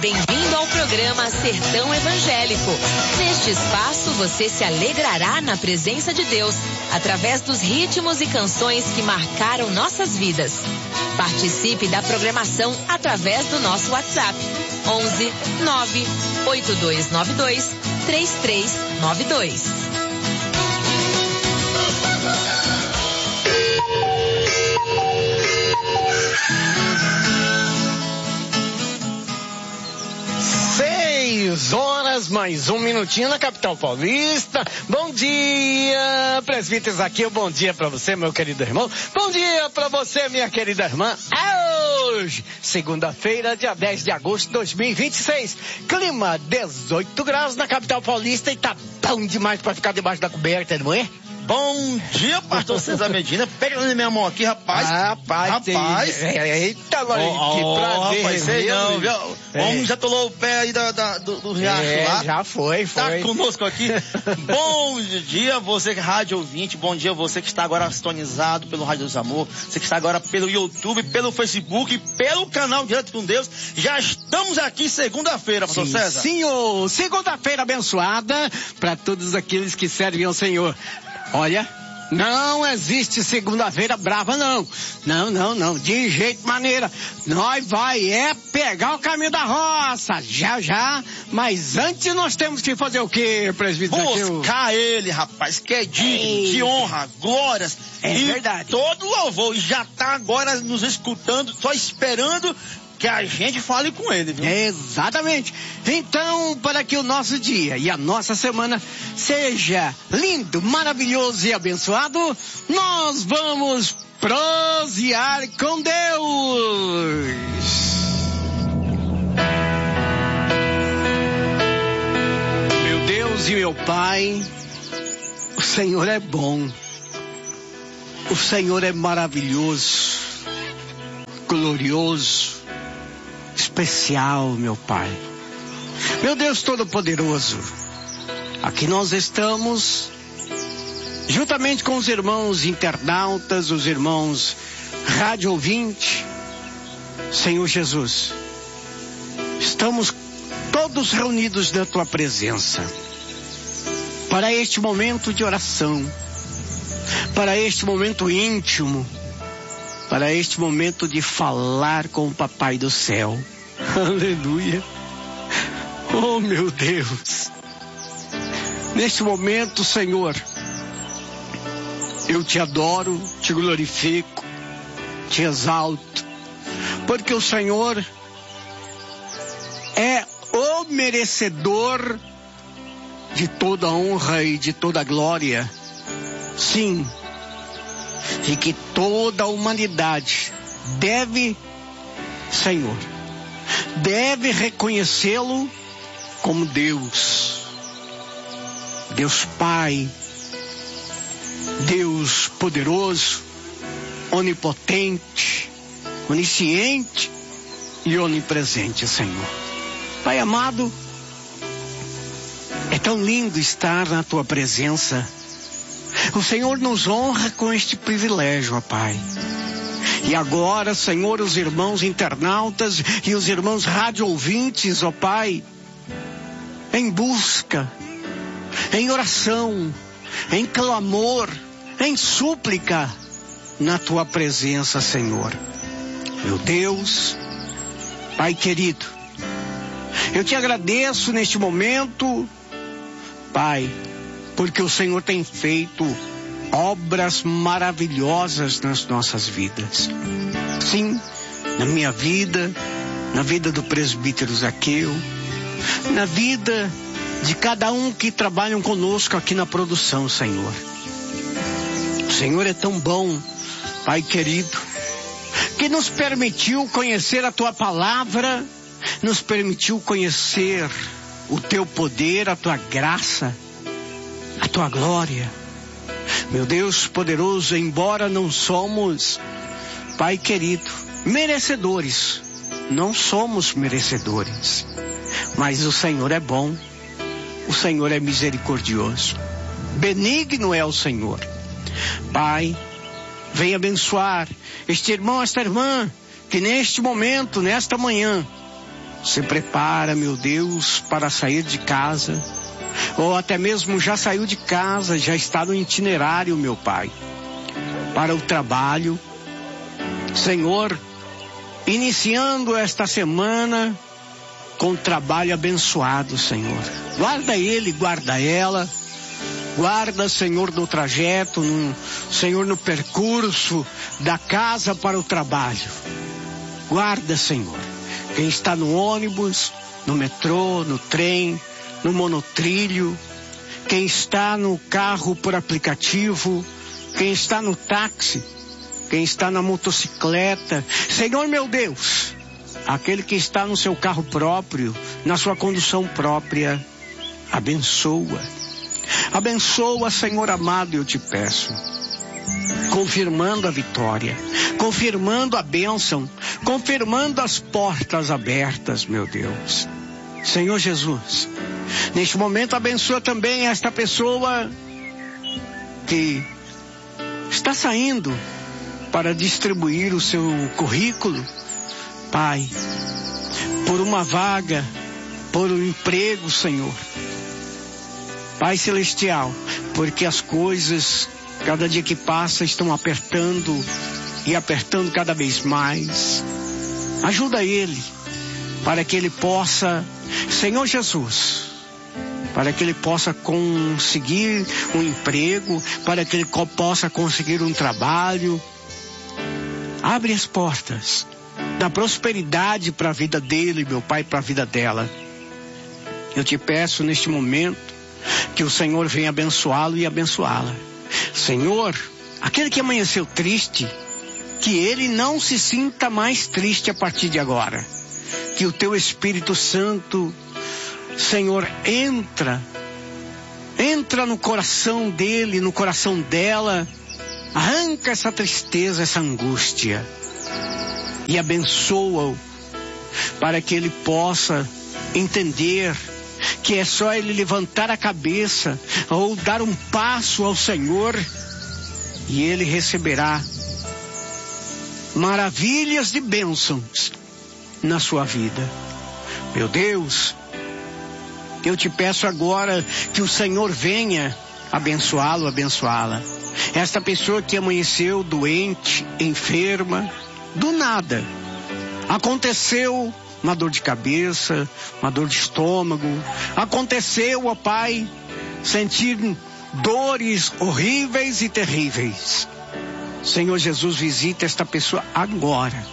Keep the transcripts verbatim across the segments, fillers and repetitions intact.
Bem-vindo ao programa Sertão Evangélico. Neste espaço você se alegrará na presença de Deus, através dos ritmos e canções que marcaram nossas vidas. Participe da programação através do nosso WhatsApp onze nove oito dois nove dois três três nove dois. Seis horas, mais um minutinho na capital paulista. Bom dia, presbítero Zaqueu, bom dia pra você, meu querido irmão. Bom dia pra você, minha querida irmã. É hoje, segunda-feira, dia dez de agosto de dois mil e vinte e seis. Clima dezoito graus na capital paulista e tá bom demais pra ficar debaixo da coberta, não é? Bom dia, pastor César Medina. Pega na minha mão aqui, rapaz. Rapaz, rapaz. Tem... Eita, mas oh, que oh, prazer. Rapaz, sei não, viu? O é. homem já tolou o pé aí da, da, do, do riacho é, lá. Já foi, foi. Tá conosco aqui. Bom dia, você que é rádio ouvinte. Bom dia, você que está agora sintonizado pelo Rádio dos Amor. Você que está agora pelo YouTube, pelo Facebook, pelo canal Direto com Deus. Já estamos aqui segunda-feira, pastor Sim, César. Senhor, segunda-feira abençoada para todos aqueles que servem ao Senhor. Olha, não existe segunda-feira brava, não. Não, não, não. De jeito maneira. Nós vai é pegar o caminho da roça. Já, já. Mas antes nós temos que fazer o quê, presbítero? Buscar ele, rapaz, que é digno Ei. de honra, glórias. É e verdade. Todo louvor. E já tá agora nos escutando, só esperando que a gente fale com ele, viu? Exatamente. Então, para que o nosso dia e a nossa semana seja lindo, maravilhoso e abençoado, nós vamos prosear com Deus. Meu Deus e meu Pai, o Senhor é bom. O Senhor é maravilhoso, glorioso, especial, meu Pai. Meu Deus Todo-Poderoso, aqui nós estamos, juntamente com os irmãos internautas, os irmãos rádio ouvinte, Senhor Jesus, estamos todos reunidos na Tua presença, para este momento de oração, para este momento íntimo, para este momento de falar com o Papai do Céu. Aleluia. Oh, meu Deus. Neste momento, Senhor, eu te adoro, te glorifico, te exalto, porque o Senhor é o merecedor de toda honra e de toda glória. Sim. E que toda a humanidade deve, Senhor, deve reconhecê-lo como Deus, Deus Pai, Deus poderoso, onipotente, onisciente e onipresente, Senhor. Pai amado, é tão lindo estar na Tua presença. O Senhor nos honra com este privilégio, ó Pai. E agora, Senhor, os irmãos internautas e os irmãos rádio ouvintes, ó Pai, em busca, em oração, em clamor, em súplica, na Tua presença, Senhor. Meu Deus, Pai querido, eu te agradeço neste momento, Pai, porque o Senhor tem feito obras maravilhosas nas nossas vidas. Sim, na minha vida, na vida do presbítero Zaqueu, na vida de cada um que trabalham conosco aqui na produção, Senhor. O Senhor é tão bom, Pai querido, que nos permitiu conhecer a Tua palavra, nos permitiu conhecer o Teu poder, a Tua graça, a Tua glória. Meu Deus poderoso, embora não somos, Pai querido, merecedores, não somos merecedores, mas o Senhor é bom, o Senhor é misericordioso, benigno é o Senhor. Pai, venha abençoar este irmão, esta irmã, que neste momento, nesta manhã, se prepara, meu Deus, para sair de casa, ou até mesmo já saiu de casa, já está no itinerário, meu Pai, para o trabalho. Senhor, iniciando esta semana com trabalho abençoado, Senhor. Guarda ele, guarda ela. Guarda, Senhor, no trajeto, no, Senhor, no percurso da casa para o trabalho. Guarda, Senhor, quem está no ônibus, no metrô, no trem, no monotrilho, quem está no carro por aplicativo, quem está no táxi, quem está na motocicleta. Senhor, meu Deus, aquele que está no seu carro próprio, na sua condução própria, abençoa. Abençoa, Senhor amado, eu te peço, confirmando a vitória, confirmando a bênção, confirmando as portas abertas, meu Deus. Senhor Jesus, neste momento abençoa também esta pessoa que está saindo para distribuir o seu currículo, Pai, por uma vaga, por um emprego, Senhor. Pai Celestial, porque as coisas, cada dia que passa, estão apertando e apertando cada vez mais. Ajuda ele, para que ele possa, Senhor Jesus, para que ele possa conseguir um emprego, para que ele possa conseguir um trabalho. Abre as portas da prosperidade para a vida dele, meu Pai, para a vida dela. Eu te peço neste momento que o Senhor venha abençoá-lo e abençoá-la. Senhor, aquele que amanheceu triste, que ele não se sinta mais triste a partir de agora. Que o teu Espírito Santo, Senhor, entra, entra no coração dele, no coração dela, arranca essa tristeza, essa angústia e abençoa-o para que ele possa entender que é só ele levantar a cabeça ou dar um passo ao Senhor e ele receberá maravilhas de bênçãos na sua vida. Meu Deus, eu te peço agora que o Senhor venha abençoá-lo, abençoá-la. Esta pessoa que amanheceu doente, enferma, do nada, aconteceu uma dor de cabeça, uma dor de estômago. Aconteceu, ó Pai, sentir dores horríveis e terríveis. Senhor Jesus, visita esta pessoa agora.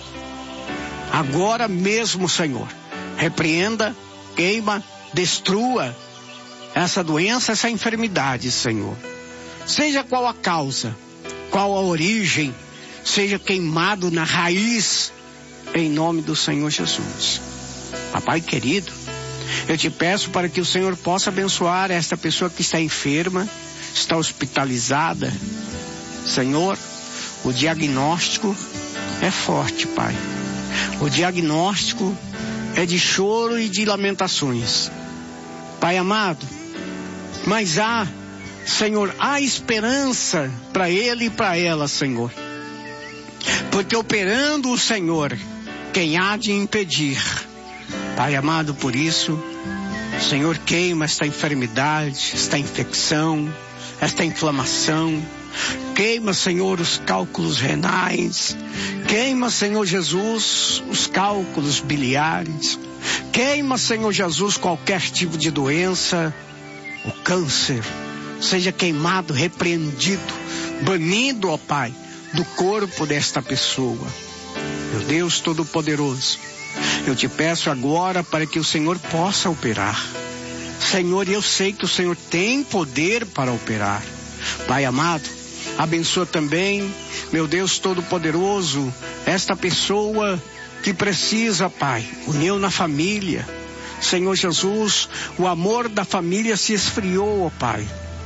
Agora mesmo, Senhor. Repreenda, queima, destrua essa doença, essa enfermidade, Senhor. Seja qual a causa, qual a origem, seja queimado na raiz, em nome do Senhor Jesus. Papai querido, eu te peço para que o Senhor possa abençoar esta pessoa que está enferma, está hospitalizada. Senhor, o diagnóstico é forte, Pai. O diagnóstico é de choro e de lamentações. Pai amado, mas há, Senhor, há esperança para ele e para ela, Senhor. Porque operando o Senhor, quem há de impedir? Pai amado, por isso, Senhor, queima esta enfermidade, esta infecção, esta inflamação. Queima, Senhor, os cálculos renais. Queima, Senhor Jesus, os cálculos biliares. Queima, Senhor Jesus, qualquer tipo de doença. O câncer seja queimado, repreendido, banido, ó Pai, do corpo desta pessoa. Meu Deus Todo-Poderoso, eu te peço agora para que o Senhor possa operar. Senhor, eu sei que o Senhor tem poder para operar. Pai amado, abençoa também, meu Deus Todo-Poderoso, esta pessoa que precisa, Pai, união na família. Senhor Jesus, o amor da família se esfriou, ó Pai.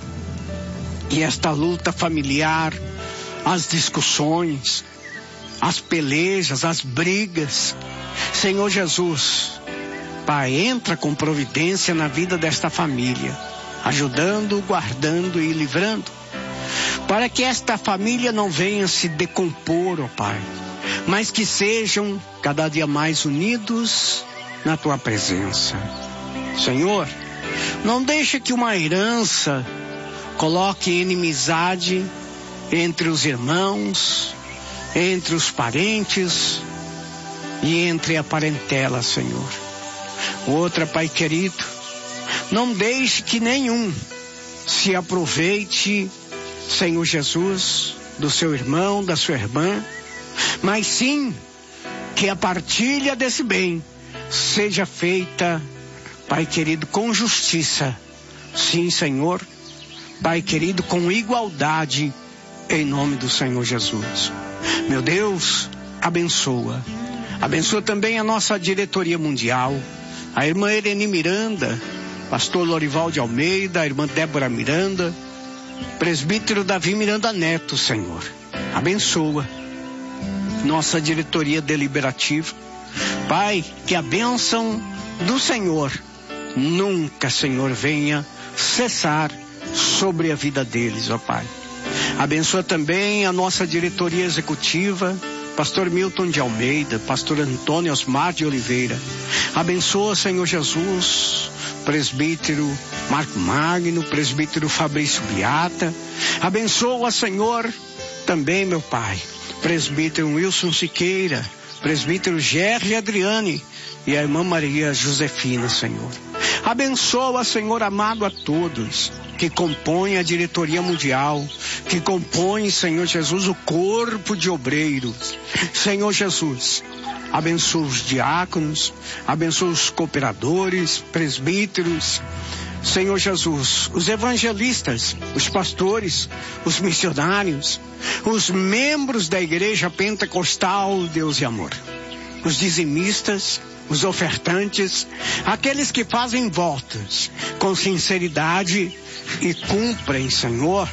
E esta luta familiar, as discussões, as pelejas, as brigas. Senhor Jesus, Pai, entra com providência na vida desta família, ajudando, guardando e livrando, para que esta família não venha se decompor, ó Pai, mas que sejam cada dia mais unidos na tua presença. Senhor, não deixe que uma herança coloque inimizade entre os irmãos, entre os parentes e entre a parentela, Senhor. Outra, Pai querido, não deixe que nenhum se aproveite, Senhor Jesus, do seu irmão, da sua irmã, mas sim que a partilha desse bem seja feita, Pai querido, com justiça. Sim, Senhor, Pai querido, com igualdade, em nome do Senhor Jesus. Meu Deus, abençoa. Abençoa também a nossa diretoria mundial, a irmã Irene Miranda, pastor Lorival de Almeida, a irmã Débora Miranda, presbítero Davi Miranda Neto, Senhor. Abençoa nossa diretoria deliberativa. Pai, que a bênção do Senhor nunca, Senhor, venha cessar sobre a vida deles, ó Pai. Abençoa também a nossa diretoria executiva, pastor Milton de Almeida, pastor Antônio Osmar de Oliveira. Abençoa, Senhor Jesus, presbítero Marco Magno, presbítero Fabrício Beata. Abençoa, Senhor, também, meu Pai, presbítero Wilson Siqueira, presbítero Gerry Adriane e a irmã Maria Josefina, Senhor. Abençoa, Senhor amado, a todos que compõem a diretoria mundial, que compõem, Senhor Jesus, o corpo de obreiros. Senhor Jesus, abençoa os diáconos, abençoa os cooperadores, presbíteros, Senhor Jesus, os evangelistas, os pastores, os missionários, os membros da igreja pentecostal Deus e Amor, os dizimistas, os ofertantes, aqueles que fazem votos com sinceridade e cumprem, Senhor.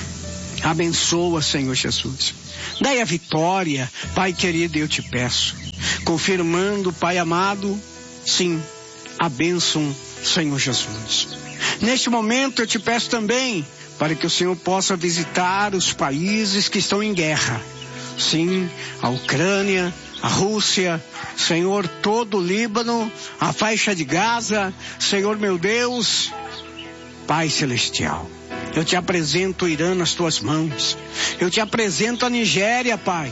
Abençoa, Senhor Jesus. Dai a vitória, Pai querido, eu te peço. Confirmando, Pai amado, sim, a bênção, Senhor Jesus. Neste momento eu te peço também para que o Senhor possa visitar os países que estão em guerra. Sim, a Ucrânia, a Rússia, Senhor, todo o Líbano, a faixa de Gaza, Senhor meu Deus, Pai celestial. Eu te apresento o Irã nas tuas mãos. Eu te apresento a Nigéria, Pai,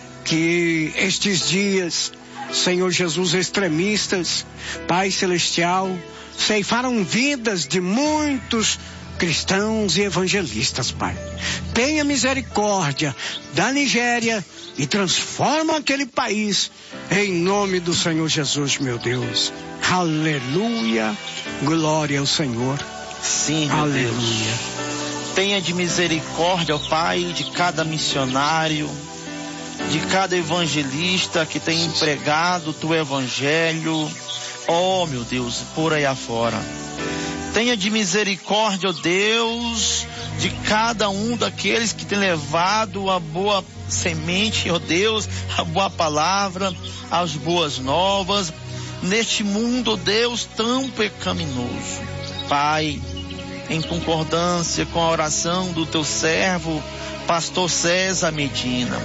que estes dias, Senhor Jesus, extremistas, Pai celestial, ceifaram vidas de muitos cristãos e evangelistas, Pai. Tenha misericórdia da Nigéria e transforma aquele país em nome do Senhor Jesus, meu Deus. Aleluia, glória ao Senhor. Sim, meu aleluia. Deus. Tenha de misericórdia, ó Pai, de cada missionário, de cada evangelista que tem empregado o teu evangelho. Oh, meu Deus, por aí afora. Tenha de misericórdia, ó Deus, de cada um daqueles que tem levado a boa semente, ó Deus, a boa palavra, as boas novas, neste mundo, ó Deus, tão pecaminoso. Pai, em concordância com a oração do teu servo, pastor César Medina,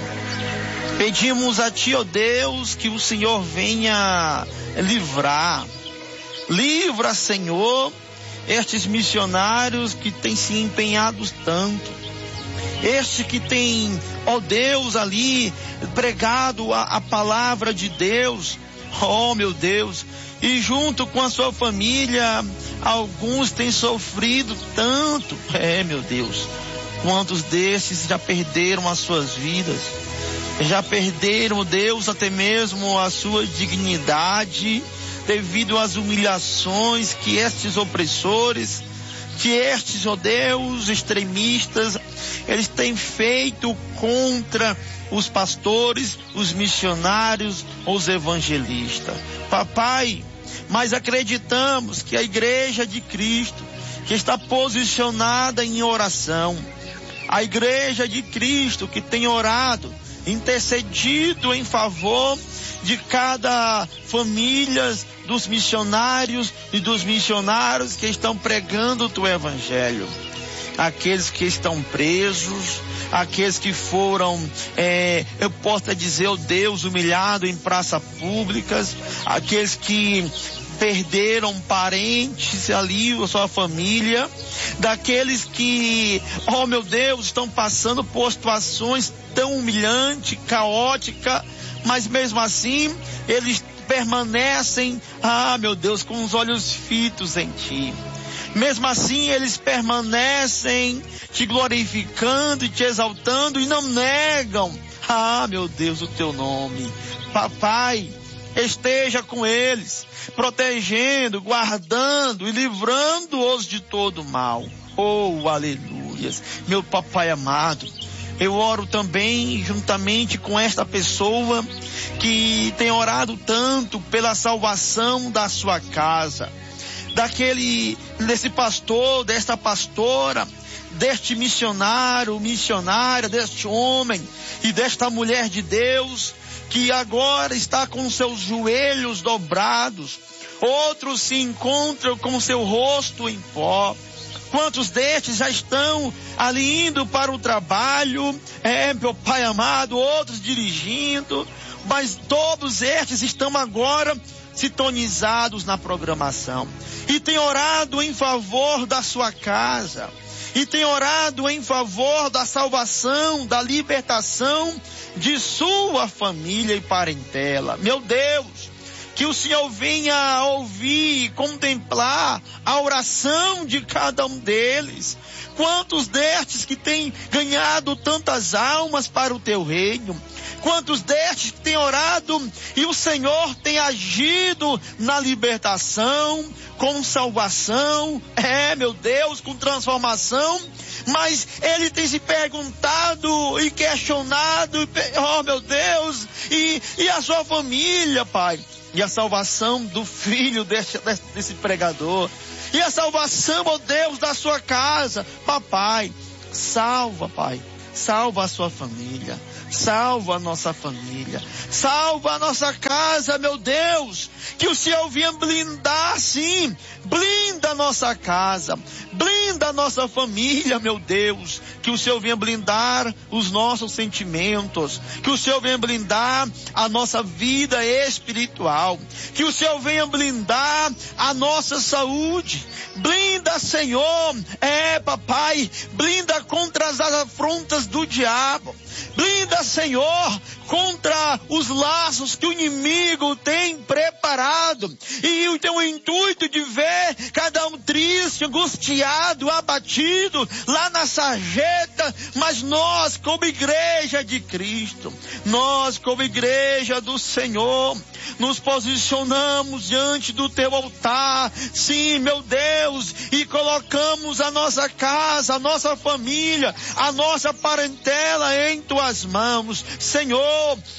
pedimos a ti, ó Deus, que o Senhor venha livrar, livra, Senhor, estes missionários que têm se empenhado tanto, este que tem, ó Deus, ali pregado a, a palavra de Deus, ó meu Deus, e junto com a sua família, alguns têm sofrido tanto, é meu Deus, quantos desses já perderam as suas vidas, já perderam, Deus, até mesmo a sua dignidade, devido às humilhações que estes opressores, que estes, ó Deus, extremistas, eles têm feito contra os pastores, os missionários, os evangelistas. Papai, mas acreditamos que a igreja de Cristo, que está posicionada em oração, a igreja de Cristo que tem orado, intercedido em favor de cada família dos missionários e dos missionários que estão pregando o teu evangelho. aqueles que estão presos, aqueles que foram, é, eu posso dizer, oh Deus, humilhados em praças públicas, aqueles que perderam parentes ali, a sua família, daqueles que, oh meu Deus, estão passando por situações tão humilhantes, caóticas, mas mesmo assim, eles permanecem, ah meu Deus, com os olhos fitos em Ti. Mesmo assim, eles permanecem te glorificando e te exaltando e não negam, ah meu Deus, o Teu nome. Papai, esteja com eles, protegendo, guardando e livrando-os de todo mal. Oh, aleluias. Meu papai amado, eu oro também juntamente com esta pessoa que tem orado tanto pela salvação da sua casa, daquele, desse pastor, desta pastora, deste missionário, missionária, deste homem e desta mulher de Deus, que agora está com seus joelhos dobrados, outros se encontram com seu rosto em pó. Quantos destes já estão ali indo para o trabalho, é, meu Pai amado, outros dirigindo, mas todos estes estão agora sintonizados na programação e tem orado em favor da sua casa, e tem orado em favor da salvação, da libertação de sua família e parentela. Meu Deus, que o Senhor venha ouvir e contemplar a oração de cada um deles. Quantos destes que têm ganhado tantas almas para o Teu reino? Quantos destes que têm orado e o Senhor tem agido na libertação, com salvação, é meu Deus, com transformação, mas ele tem se perguntado e questionado, oh meu Deus, e, e a sua família, Pai, e a salvação do filho desse, desse pregador, e a salvação, oh Deus, da sua casa. Papai, salva, Pai, salva a sua família, salva a nossa família, salva a nossa casa, meu Deus, que o Senhor venha blindar, sim, blinda a nossa casa, blinda a nossa família, meu Deus, que o Senhor venha blindar os nossos sentimentos, que o Senhor venha blindar a nossa vida espiritual, que o Senhor venha blindar a nossa saúde, blinda, Senhor, é, papai, blinda contra as afrontas do diabo, blinda, Senhor, contra os laços que o inimigo tem preparado, e o teu intuito de ver cada um triste, angustiado, abatido, lá na sarjeta, mas nós como igreja de Cristo, nós como igreja do Senhor, nos posicionamos diante do teu altar, sim, meu Deus, e colocamos a nossa casa, a nossa família, a nossa parentela em tuas mãos, Senhor.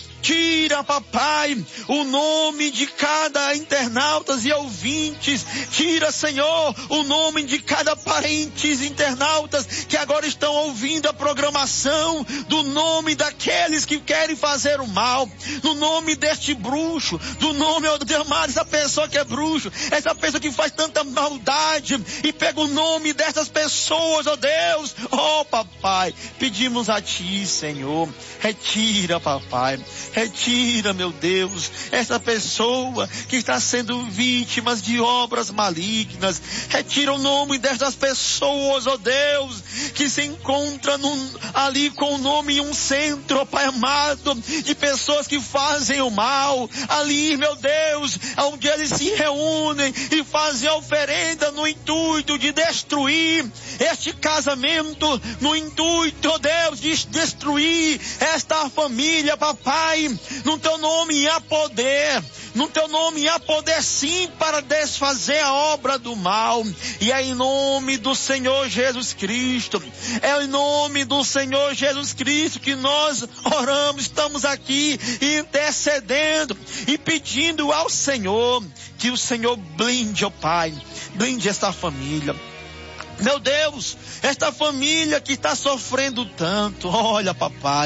Tira, papai, o nome de cada internautas e ouvintes. Tira, Senhor, o nome de cada parentes internautas que agora estão ouvindo a programação, do nome daqueles que querem fazer o mal, do nome deste bruxo, do nome, oh Deus amado, essa pessoa que é bruxo, essa pessoa que faz tanta maldade, e pega o nome dessas pessoas, oh Deus, oh papai, pedimos a Ti, Senhor, retira, papai, retira, meu Deus, essa pessoa que está sendo vítima de obras malignas. Retira o nome dessas pessoas, ó Deus, que se encontra num, ali com o nome em um centro, ó Pai amado, de pessoas que fazem o mal. Ali, meu Deus, onde eles se reúnem e fazem oferenda no intuito de destruir este casamento, no intuito, ó Deus, de destruir esta família, papai. No teu nome há poder, no teu nome há poder sim para desfazer a obra do mal, e é em nome do Senhor Jesus Cristo, é em nome do Senhor Jesus Cristo que nós oramos, estamos aqui intercedendo e pedindo ao Senhor que o Senhor blinde, ó Pai, blinde esta família. Meu Deus, esta família que está sofrendo tanto, olha, papai,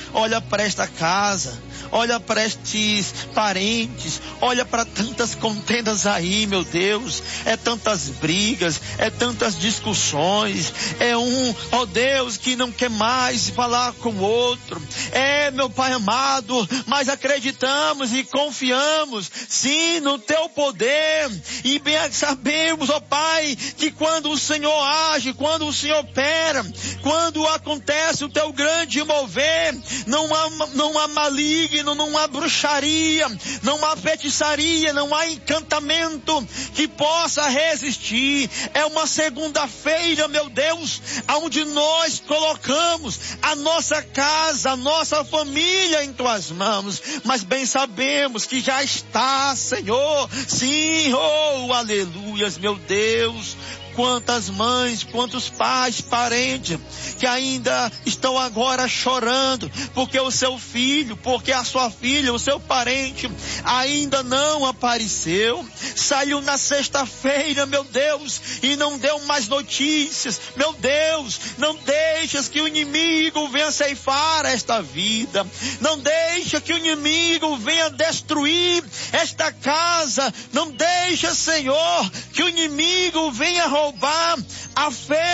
olha para esta casa, olha para estes parentes, olha para tantas contendas aí, meu Deus, é tantas brigas, é tantas discussões, é um, ó Deus, que não quer mais falar com o outro, é, meu Pai amado, mas acreditamos e confiamos, sim, no Teu poder, e bem sabemos, ó Pai, que quando o Senhor age, quando o Senhor opera, quando acontece o Teu grande mover, não há, não há maligno, não há bruxaria, não há feitiçaria, não há encantamento que possa resistir. É uma segunda-feira, meu Deus, onde nós colocamos a nossa casa, a nossa família em Tuas mãos, mas bem sabemos que já está, Senhor, sim, oh, aleluias, meu Deus. Quantas mães, quantos pais, parentes, que ainda estão agora chorando, porque o seu filho, porque a sua filha, o seu parente, ainda não apareceu. Saiu na sexta-feira, meu Deus, e não deu mais notícias. Meu Deus, não deixas que o inimigo venha ceifar esta vida. Não deixa que o inimigo venha destruir esta casa. Não deixa, Senhor, que o inimigo venha roubar roubar a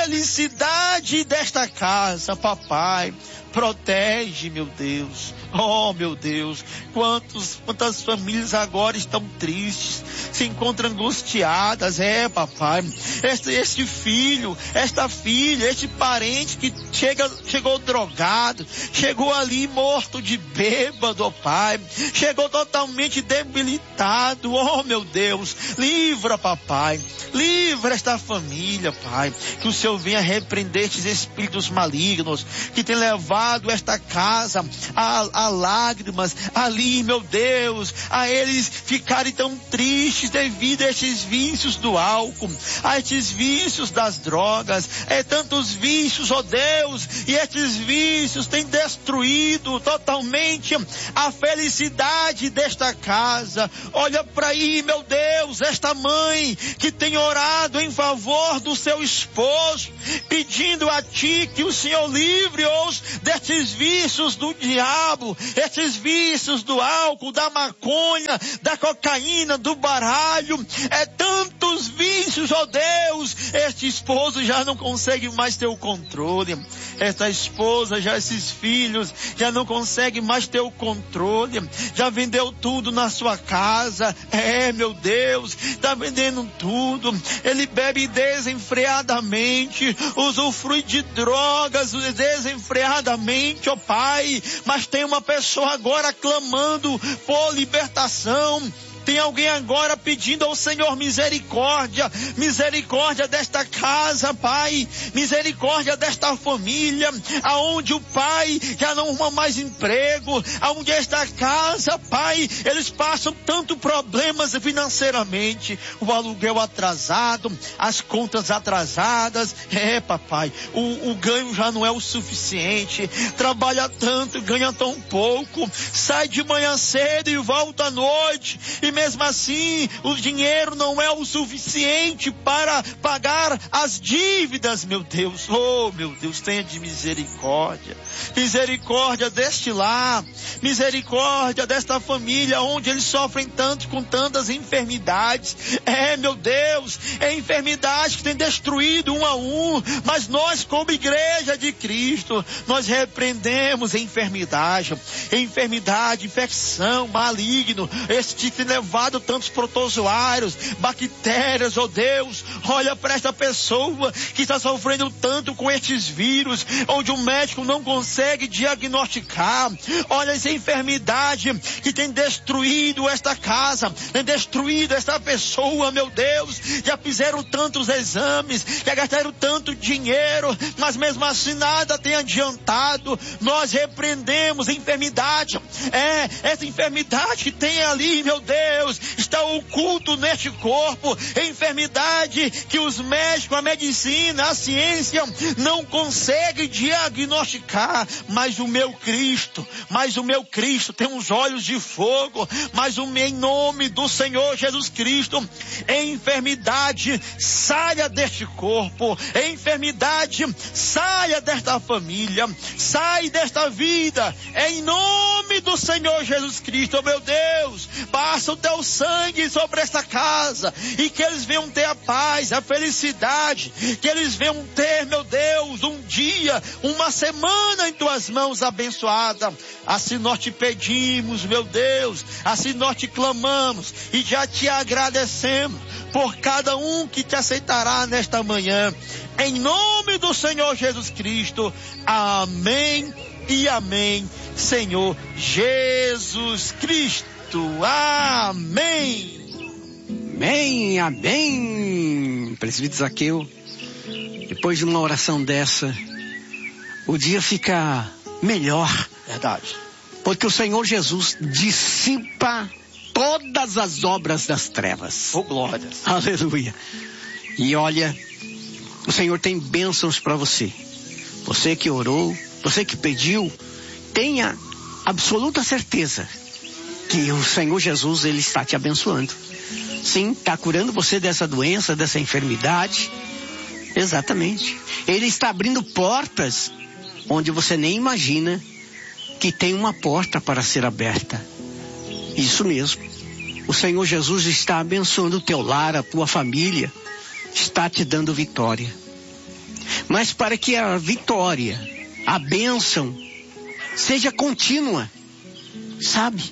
felicidade desta casa, papai. Protege, meu Deus. Oh, meu Deus, quantos, quantas famílias agora estão tristes, se encontram angustiadas, é, papai. Este, este filho, esta filha, este parente que chega, chegou drogado, chegou ali morto de bêbado, oh, pai, chegou totalmente debilitado, oh, meu Deus, livra, papai, livra esta família, pai, que o Senhor venha repreender estes espíritos malignos, que tem levado esta casa a, a lágrimas ali, meu Deus, a eles ficarem tão tristes devido a estes vícios do álcool, a estes vícios das drogas, é tantos vícios, ó Deus, e estes vícios têm destruído totalmente a felicidade desta casa. Olha para aí, meu Deus, esta mãe que tem orado em favor do seu esposo, pedindo a Ti que o Senhor livre-os destes vícios do diabo, estes vícios do álcool, da maconha, da cocaína, do baralho, é tantos vícios, ó Deus, este esposo já não consegue mais ter o controle, esta esposa, já esses filhos, já não consegue mais ter o controle, já vendeu tudo na sua casa, é, meu Deus, está vendendo tudo, ele bebe desenfreadamente, usufrui de drogas desenfreadamente, ó Pai, mas tem uma pessoa agora clamando por libertação. Tem alguém agora pedindo ao Senhor misericórdia, misericórdia desta casa, Pai, misericórdia desta família, aonde o pai já não arruma mais emprego, aonde esta casa, Pai, eles passam tanto problemas financeiramente, o aluguel atrasado, as contas atrasadas, é, papai, o, o ganho já não é o suficiente, trabalha tanto, ganha tão pouco, sai de manhã cedo e volta à noite, e mesmo assim, o dinheiro não é o suficiente para pagar as dívidas, meu Deus. Oh, meu Deus, tenha de misericórdia. Misericórdia deste lar. Misericórdia desta família, onde eles sofrem tanto com tantas enfermidades. É, meu Deus, é enfermidade que tem destruído um a um. Mas nós, como igreja de Cristo, nós repreendemos a enfermidade. Enfermidade, infecção, maligno. Esse tipo de levado tantos protozoários, bactérias, oh Deus, olha para esta pessoa que está sofrendo tanto com estes vírus, onde o médico não consegue diagnosticar, olha essa enfermidade que tem destruído esta casa, tem destruído esta pessoa, meu Deus, já fizeram tantos exames, já gastaram tanto dinheiro, mas mesmo assim nada tem adiantado. Nós repreendemos a enfermidade, é, essa enfermidade que tem ali, meu Deus, Deus, está oculto neste corpo, enfermidade que os médicos, a medicina, a ciência não conseguem diagnosticar, mas o meu Cristo, mas o meu Cristo tem uns olhos de fogo, mas o meu, em nome do Senhor Jesus Cristo, enfermidade, saia deste corpo, enfermidade, saia desta família, sai desta vida, em nome do Senhor Jesus Cristo, oh meu Deus, passa o teu sangue sobre esta casa, e que eles venham ter a paz, a felicidade, que eles venham ter, meu Deus, um dia, uma semana em tuas mãos abençoada. Assim nós te pedimos, meu Deus, assim nós te clamamos, e já te agradecemos por cada um que te aceitará nesta manhã, em nome do Senhor Jesus Cristo, amém e amém, Senhor Jesus Cristo, amém. Amém, amém. Presbítero Zaqueu, depois de uma oração dessa, o dia fica melhor. Verdade. Porque o Senhor Jesus dissipa todas as obras das trevas. Oh, glórias. Aleluia. E olha, o Senhor tem bênçãos para você. Você que orou, você que pediu, tenha absoluta certeza que o Senhor Jesus, Ele está te abençoando. Sim, está curando você dessa doença, dessa enfermidade. Exatamente. Ele está abrindo portas onde você nem imagina que tem uma porta para ser aberta. Isso mesmo. O Senhor Jesus está abençoando o teu lar, a tua família. Está te dando vitória. Mas para que a vitória, a bênção, seja contínua, sabe?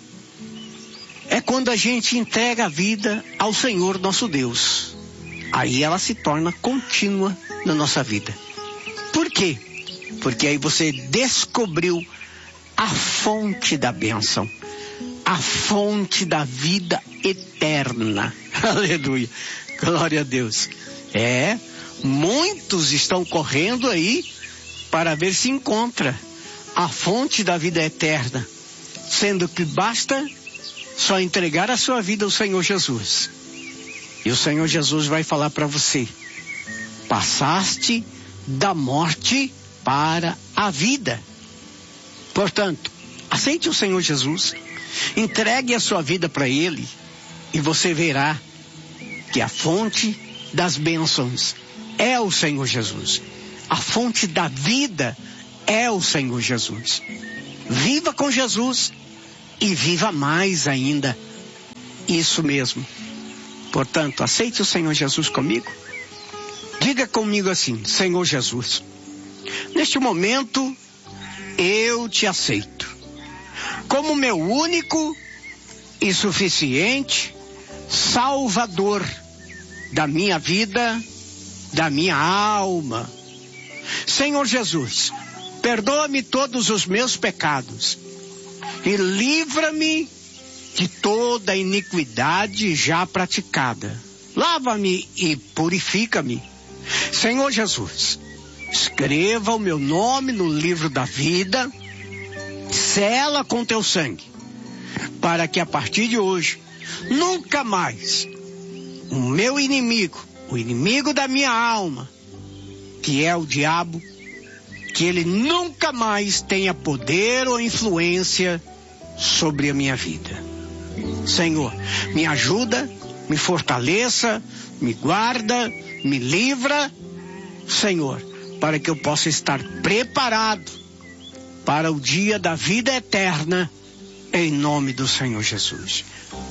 É quando a gente entrega a vida ao Senhor nosso Deus. Aí ela se torna contínua na nossa vida. Por quê? Porque aí você descobriu a fonte da bênção, a fonte da vida eterna. Aleluia. Glória a Deus. É, muitos estão correndo aí para ver se encontra a fonte da vida eterna, sendo que basta só entregar a sua vida ao Senhor Jesus. E o Senhor Jesus vai falar para você: passaste da morte para a vida. Portanto, aceite o Senhor Jesus, entregue a sua vida para Ele, e você verá que a fonte das bênçãos é o Senhor Jesus. A fonte da vida é o Senhor Jesus. Viva com Jesus e viva mais ainda. Isso mesmo. Portanto, aceite o Senhor Jesus comigo. Diga comigo assim: Senhor Jesus, neste momento eu te aceito como meu único e suficiente Salvador da minha vida, da minha alma. Senhor Jesus, perdoa-me todos os meus pecados e livra-me de toda iniquidade já praticada. Lava-me e purifica-me. Senhor Jesus, escreva o meu nome no livro da vida, sela com teu sangue, para que a partir de hoje, nunca mais, o meu inimigo, o inimigo da minha alma, que é o diabo, que ele nunca mais tenha poder ou influência sobre a minha vida. Senhor, me ajuda, me fortaleça, me guarda, me livra, Senhor, para que eu possa estar preparado para o dia da vida eterna, em nome do Senhor Jesus.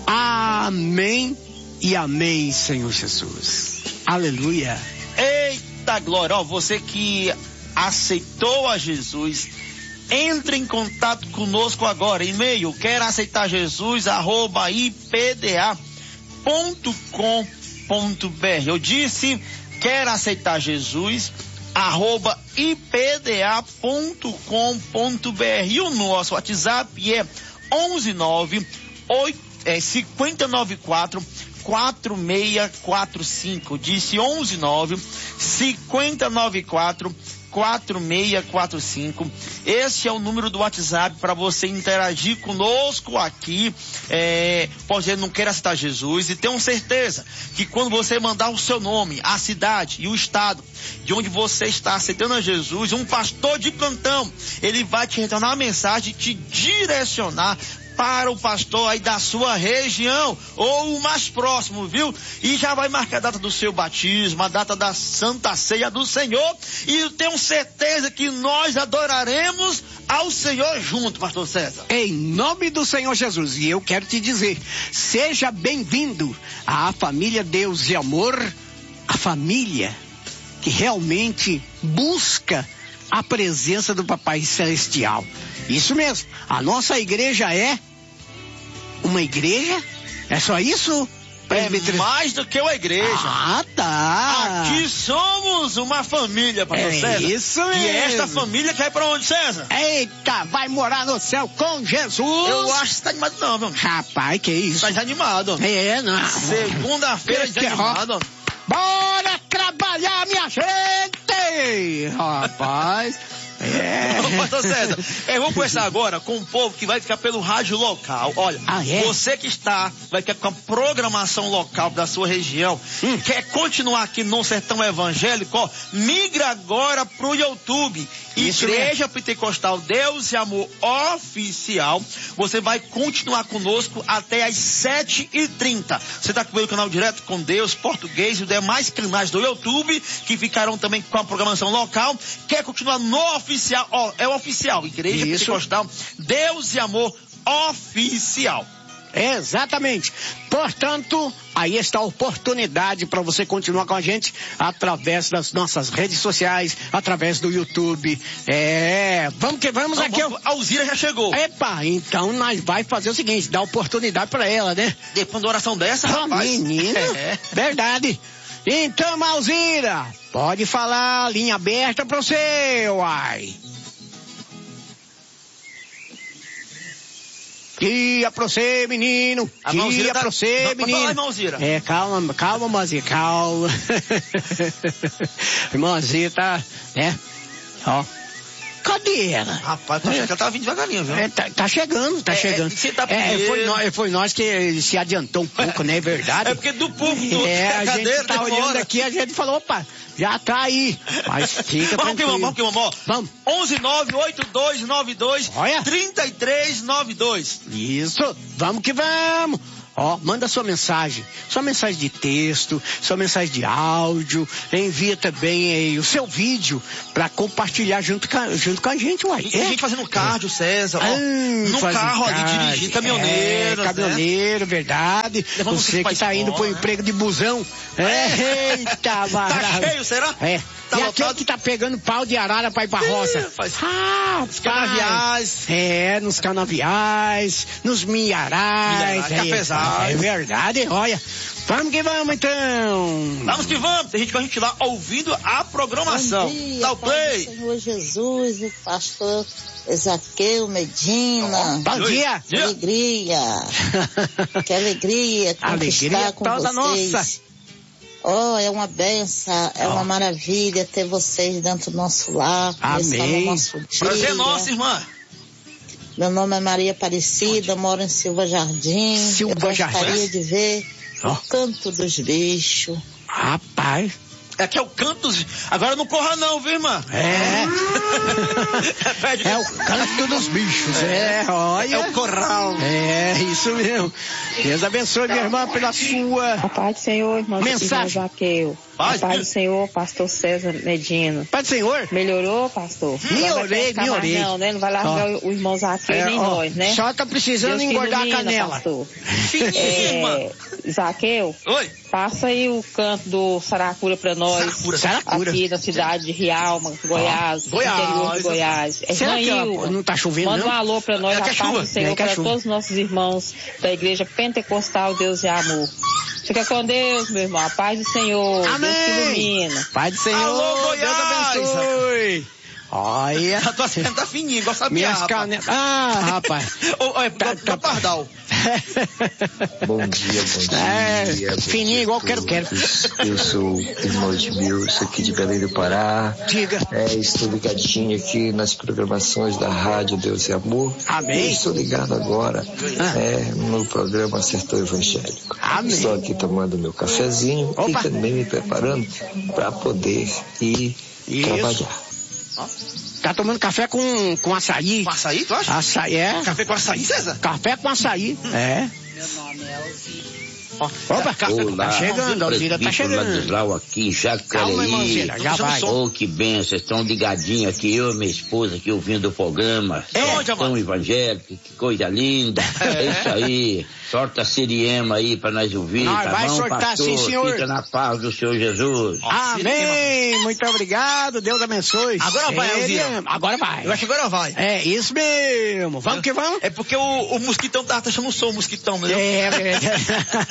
Amém e amém, Senhor Jesus. Aleluia. Eita glória, ó, você que aceitou a Jesus, entre em contato conosco agora, e-mail, quer aceitar Jesus, arroba ipda ponto com ponto br. Eu disse, quer aceitar Jesus, arroba ipda ponto com ponto br. E o nosso WhatsApp é onze nove cinco nove quatro quatro seis quatro cinco. Disse onze nove cinco nove quatro quatro seis quatro cinco. Esse é o número do WhatsApp para você interagir conosco aqui. É, pode ser, não queira citar Jesus, e tenho certeza que quando você mandar o seu nome, a cidade e o estado de onde você está aceitando a Jesus, um pastor de plantão, ele vai te retornar a mensagem, te direcionar para o pastor aí da sua região, ou o mais próximo, viu? E já vai marcar a data do seu batismo, a data da Santa Ceia do Senhor, e eu tenho certeza que nós adoraremos ao Senhor junto, pastor César. Em nome do Senhor Jesus, e eu quero te dizer, seja bem-vindo à família Deus e Amor, a família que realmente busca a presença do Papai Celestial. Isso mesmo, a nossa igreja é uma igreja? É só isso? É mais do que uma igreja. Ah, tá. Aqui somos uma família, pastor é César. Isso mesmo. E esta família quer ir pra onde, César? Eita, vai morar no céu com Jesus. Eu acho que você tá animado não, meu. Rapaz, que isso? Tá desanimado. É, não. Segunda-feira desanimado. Bora trabalhar, minha gente! Rapaz... É. Pastor César, eu vou conversar agora com o povo que vai ficar pelo rádio local. Olha, ah, é? Você que está, vai ficar com a programação local da sua região, hum. quer continuar aqui no Sertão Evangélico, ó, migra agora pro YouTube. Isso Igreja mesmo. Pentecostal Deus e Amor Oficial. Você vai continuar conosco até às sete e trinta. Você está pelo canal Direto com Deus, Português e os demais canais do YouTube, que ficarão também com a programação local. Quer continuar no oficial? Ó, é o oficial. Igreja Isso. Pentecostal Deus e Amor Oficial. Exatamente. Portanto, aí está a oportunidade para você continuar com a gente através das nossas redes sociais, através do YouTube. É, vamos que vamos. Não, aqui. Vamos, a Alzira já chegou. Epa, então nós vai fazer o seguinte, dar oportunidade para ela, né? Depois da oração dessa, ah, rapaz. Menina, é. Verdade. Então, Alzira, pode falar, linha aberta para você, uai. Guia pra você, menino. Guia tá... pra você, não, menino. Falar, é, calma, calma, irmãzinha, calma. Irmãzinha tá, né? Ó. Cadê ela? Rapaz, tô achando que ela tá vindo devagarinho, viu? É, tá, tá chegando, tá é, chegando. É, tá é, foi, nós, foi nós que se adiantou um pouco, né? É verdade. É porque do público, é, a cadeira, gente tá olhando fora. aqui, a gente falou, opa, já tá aí. Mas fica vamos tranquilo. Vamos que vamos, vamos. Vamos. onze nove oito dois nove dois três três nove dois. Isso, vamos que vamos. Ó, manda sua mensagem, sua mensagem de texto, sua mensagem de áudio, envia também aí o seu vídeo pra compartilhar junto com, junto com a gente, uai. E é. a gente fazendo cardio, César, ó, ah, no carro ali, dirigindo, caminhoneiro. É, caminhoneiro, né? Verdade. Levamos você que tá indo pro né? emprego de busão. É. Eita, maravilha. Tá cheio, será? É. Tá e lotado? Aquele que tá pegando pau de arara pra ir pra roça. Faz... Ah, nos canaviais. É, nos canaviais, nos milharais. Milharais, cafezais. É verdade, olha. Vamos que vamos, então. Vamos que vamos. Tem gente com a gente lá ouvindo a programação. Bom dia, dá o play. Senhor Jesus, o pastor Ezaqueu Medina. Bom dia. Que alegria. Que alegria conquistar com toda vocês. Nossa. Oh, é uma benção, é oh. uma maravilha ter vocês dentro do nosso lar. Amém. Nosso dia. Prazer nosso, irmã. Meu nome é Maria Aparecida, moro em Silva Jardim. Silva Eu gostaria Jardim. de ver oh. o canto dos bichos. Rapaz. Aqui é o canto dos... Agora não corra não, viu, irmã? É. É o canto dos bichos. É, é olha. É o corral. É, isso mesmo. Deus abençoe, minha irmã, pela sua... A paz do Senhor, irmão. Mensagem. Zaqueu. A paz do Senhor, pastor César Medina. Paz do Senhor? Melhorou, pastor? Melhorei, melhorei. Não, né? Não vai largar oh. o irmão Zaqueu é, nem ó, nós, né? Só tá precisando Deus engordar ilumina, a canela. Pastor. É, Zaqueu. Oi. Passa aí o canto do Saracura pra nós. Saracura, Saracura. Aqui na cidade de Rialma, Goiás. Oh, Goiás. Interior de Goiás. É Será que ela, não tá chovendo, Manda não? um alô pra nós, é a paz chuva. do Senhor, é para todos os nossos irmãos da Igreja Pentecostal Deus e Amor. Fica com Deus, meu irmão. A paz do Senhor. Amém. Deus te ilumina. Paz do Senhor. Alô, Deus abençoe. Olha. A tua caneta tá fininha, igual sabia. Minhas canetas. Ah, rapaz. Ô, é, Tá- tá, tá- pardal. Bom dia, bom dia. É, bom fininho dia igual a quero, quero. todos. Eu sou o irmão de Milson, aqui de Belém do Pará. Diga. É, estou ligadinho aqui nas programações da Rádio Deus e Amor. Amém. Eu estou ligado agora Ah. é, no programa Sertão Evangélico. Amém. Estou aqui tomando meu cafezinho Opa. e também me preparando para poder ir Isso. trabalhar. Tá tomando café com, com açaí. Com açaí, tu acha? Açaí, é. Café com açaí, César? Café com açaí. É. Meu nome é Elvira. Ó, Opa, café com tá chegando, a Alzira tá chegando. Ladislau aqui, Calma, irmã Jacareí. Alzira, já vai. Oh, que benção, vocês estão ligadinhos aqui, eu e minha esposa aqui ouvindo o programa. É onde, Sertão amado? Evangélico, que coisa linda. É isso aí. Sorta a Siriema aí pra nós ouvir, Nós tá vai bom, sortar pastor? sim, senhor. Fica na paz do Senhor Jesus. Amém. Muito obrigado. Deus abençoe. Agora vai, Seria- Alzira. Agora vai. Eu acho que agora vai. É isso mesmo. Vamos que vamos. É porque o, o mosquitão tava achando o som, o mosquitão, né? É verdade.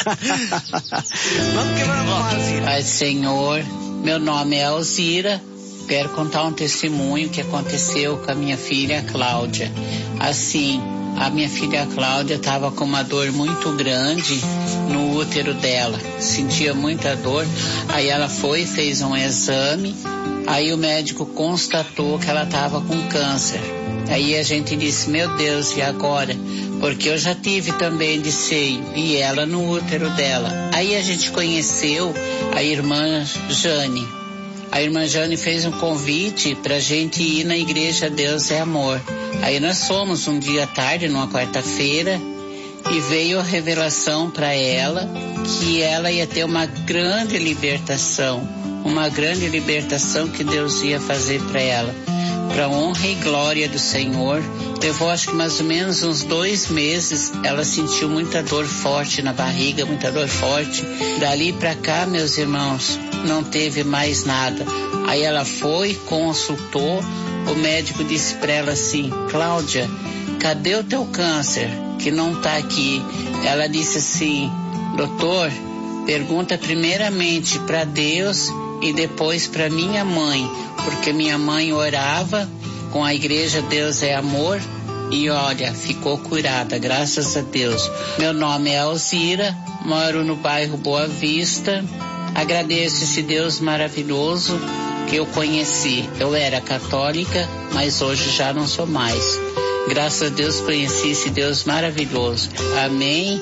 Vamos que vamos, Alzira. Pai Senhor, meu nome é Alzira. Quero contar um testemunho que aconteceu com a minha filha Cláudia. Assim, a minha filha Cláudia estava com uma dor muito grande no útero dela, sentia muita dor. Aí ela foi, fez um exame, aí o médico constatou que ela estava com câncer. Aí a gente disse, meu Deus, e agora? Porque eu já tive também de seio, e ela no útero dela. Aí a gente conheceu a irmã Jane. A irmã Jane fez um convite pra gente ir na igreja Deus é Amor. Aí nós fomos um dia à tarde, numa quarta-feira, e veio a revelação para ela que ela ia ter uma grande libertação, uma grande libertação que Deus ia fazer para ela. Para honra e glória do Senhor, levou acho que mais ou menos uns dois meses, ela sentiu muita dor forte na barriga, muita dor forte. Dali para cá, meus irmãos, não teve mais nada. Aí ela foi, consultou, o médico disse para ela assim, Cláudia, cadê o teu câncer que não tá aqui? Ela disse assim, doutor, pergunta primeiramente para Deus e depois para minha mãe, porque minha mãe orava com a igreja Deus é Amor e olha, ficou curada, graças a Deus. Meu nome é Alzira, moro no bairro Boa Vista. Agradeço esse Deus maravilhoso que eu conheci. Eu era católica, mas hoje já não sou mais. Graças a Deus conheci esse Deus maravilhoso. Amém.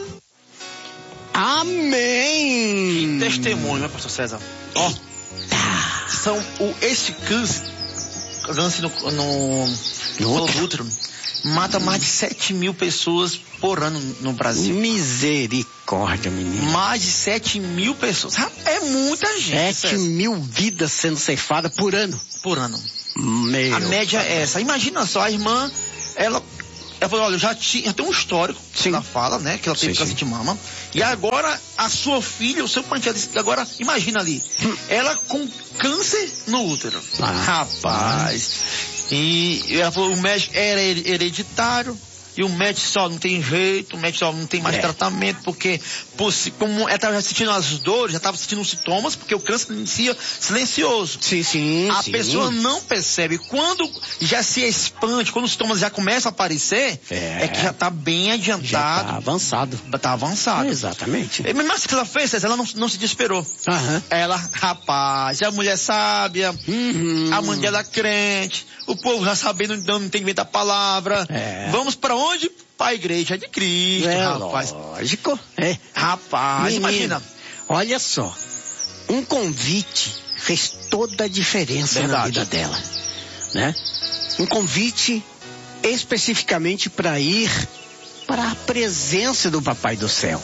Amém. Testemunho, né, pastor César? Ó, são o, esse câncer, câncer no, no, no útero, mata mais de sete mil pessoas por ano no Brasil. Misericórdia, menino. Mais de sete mil pessoas. É muita gente. Sete César, mil vidas sendo ceifadas por ano. por ano. Meu. A média é essa. Imagina só, a irmã, ela, ela falou, olha, eu já, tinha, já tenho um histórico, Sim. ela fala, né, que ela teve Sim, câncer sim. de mama. E agora, a sua filha, o seu parente, ela disse, agora, imagina ali, ela com câncer no útero. Ah, Rapaz. E ela falou, o médico era hereditário. E o médico só não tem jeito, o médico só não tem mais É. tratamento, porque como ela estava sentindo as dores, já estava sentindo os sintomas, porque o câncer inicia silencioso. Sim, sim, A sim. pessoa não percebe. Quando já se expande, quando os sintomas já começam a aparecer, É. é, que já está bem Já adiantado. tá avançado. Está avançado. Exatamente. E, Mas o que ela fez, César, ela não, não se desesperou. Aham. Ela, rapaz, é a mulher sábia, Uhum. a mãe dela crente, o povo já sabendo, não entendimento da palavra. É. Vamos para onde? Para a igreja de Cristo, É, rapaz. lógico. É. Rapaz, Menino, imagina. olha só. Um convite fez toda a diferença na Verdade. vida dela, né? Um convite especificamente para ir para a presença do Papai do Céu.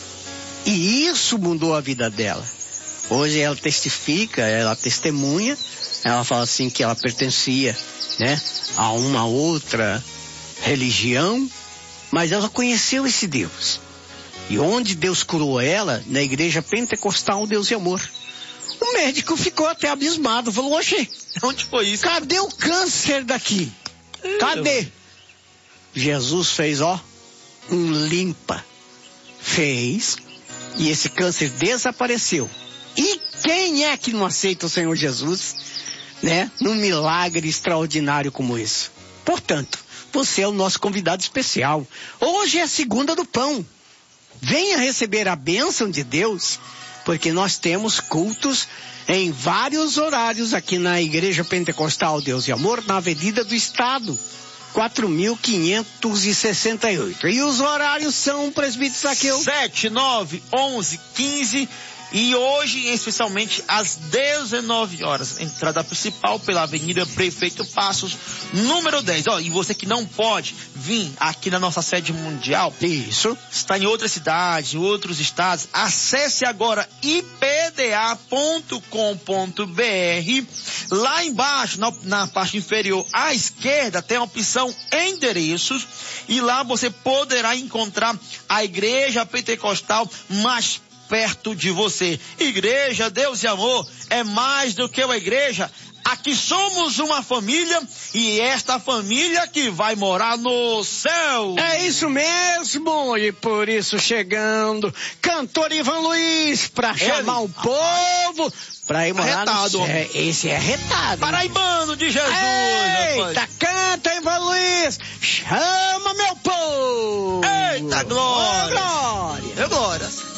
E isso mudou a vida dela. Hoje ela testifica, ela testemunha, ela fala assim que ela pertencia, né, a uma outra religião, mas ela conheceu esse Deus. E onde Deus curou ela, na igreja pentecostal Deus e Amor. O médico ficou até abismado, falou, oxe, Onde foi isso? cadê o câncer daqui? Cadê? Jesus fez, ó, um limpa. Fez, e esse câncer desapareceu. E quem é que não aceita o Senhor Jesus? né? Num milagre extraordinário como esse. Portanto, você é o nosso convidado especial. Hoje é a segunda do pão. Venha receber a bênção de Deus, porque nós temos cultos em vários horários aqui na Igreja Pentecostal Deus e Amor, na Avenida do Estado, quatro mil quinhentos e sessenta e oito. E os horários são, presbítero Zaqueu? sete, nove, onze, quinze e hoje, especialmente, às dezenove horas. Entrada principal pela Avenida Prefeito Passos, número dez. Ó, e você que não pode vir aqui na nossa sede mundial, isso, está em outras cidades, em outros estados, acesse agora i p d a ponto com ponto b r. Lá embaixo, na, na parte inferior à esquerda, tem a opção endereços, e lá você poderá encontrar a Igreja Pentecostal mais perto de você. Igreja Deus e Amor é mais do que uma igreja. Aqui somos uma família, e esta família que vai morar no céu. É isso mesmo, e por isso chegando cantor Ivan Luiz para chamar o povo para ir morar arretado, no céu. Esse é retado. Paraibano de Jesus. Eita, rapaz. Canta Ivan Luiz, chama meu povo. Eita, glória. Oh, glória. É glória.